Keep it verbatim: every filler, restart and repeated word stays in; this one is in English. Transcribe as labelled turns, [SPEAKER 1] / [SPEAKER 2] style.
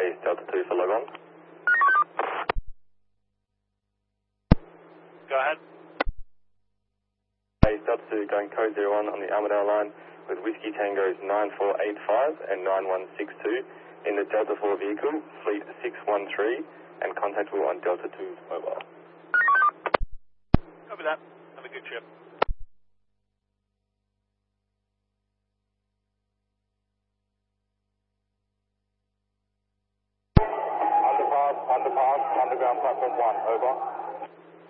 [SPEAKER 1] Base Delta two for log on.
[SPEAKER 2] Go ahead.
[SPEAKER 1] Base Delta two going code zero one on the Armadale line with Whiskey Tangos nine four eight five and nine one six two in the Delta four vehicle, fleet six one three, and contactable on Delta two's mobile.
[SPEAKER 2] Copy that. Have a good trip.
[SPEAKER 1] Underpass, underpass, underground platform one, over.